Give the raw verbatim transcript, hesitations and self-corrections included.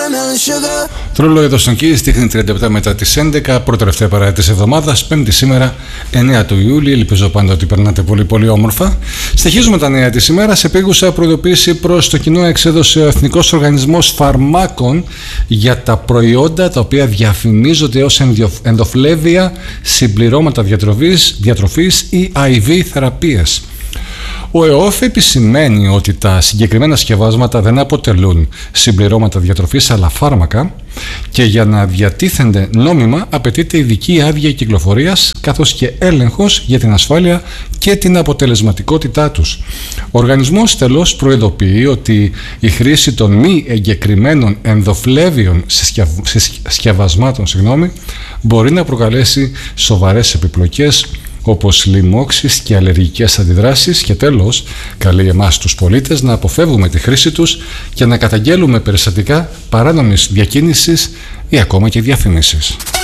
Το ρολόι εδώ στον Kiss δείχνει τριάντα επτά μετά τις έντεκα, πρώτη τελευταία παρά της εβδομάδας, Πέμπτη σήμερα, εννέα του Ιούλη. Ελπίζω πάντα ότι περνάτε πολύ πολύ όμορφα. Συνεχίζουμε τα νέα της ημέρας. Επίγουσα προειδοποίηση προς το κοινό εξέδωσε ο Εθνικός Οργανισμός Φαρμάκων για τα προϊόντα τα οποία διαφημίζονται ως ενδοφλέβεια, συμπληρώματα διατροφής, διατροφής ή άι βι θεραπείες. Ο ΕΟΦ επισημαίνει ότι τα συγκεκριμένα σκευάσματα δεν αποτελούν συμπληρώματα διατροφής αλλά φάρμακα και για να διατίθενται νόμιμα απαιτείται ειδική άδεια κυκλοφορίας καθώς και έλεγχος για την ασφάλεια και την αποτελεσματικότητά τους. Ο οργανισμός τέλος προειδοποιεί ότι η χρήση των μη εγκεκριμένων ενδοφλέβιων σκευασμάτων συγγνώμη, μπορεί να προκαλέσει σοβαρές επιπλοκές όπως λοιμώξεις και αλλεργικές αντιδράσεις και τέλος καλεί εμάς τους πολίτες να αποφεύγουμε τη χρήση τους και να καταγγέλουμε περιστατικά παράνομης διακίνησης ή ακόμα και διαφήμισης.